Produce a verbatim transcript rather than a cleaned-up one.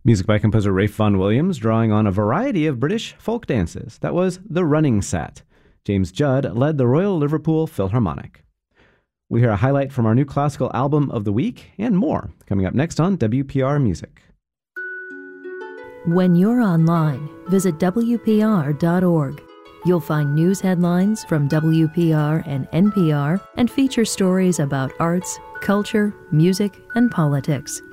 Music by composer Ralph Vaughan Williams, drawing on a variety of British folk dances. That was The Running Set. James Judd led the Royal Liverpool Philharmonic. We hear a highlight from our new classical album of the week and more coming up next on W P R Music. When you're online, visit W P R dot org. You'll find news headlines from W P R and N P R and feature stories about arts, culture, music, and politics.